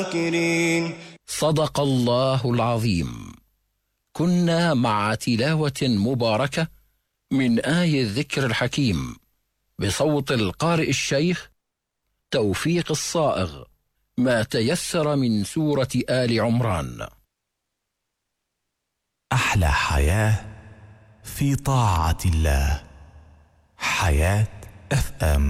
صدق الله العظيم. كنا مع تلاوة مباركة من آي الذكر الحكيم بصوت القارئ الشيخ توفيق الصائغ، ما تيسر من سورة آل عمران. أحلى حياة في طاعة الله. حياة FM.